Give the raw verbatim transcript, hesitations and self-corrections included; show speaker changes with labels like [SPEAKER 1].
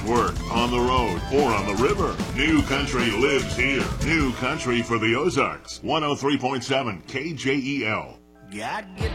[SPEAKER 1] work, on the road, or on the river. New Country lives here. New Country for the Ozarks. one oh three point seven K J E L.
[SPEAKER 2] God get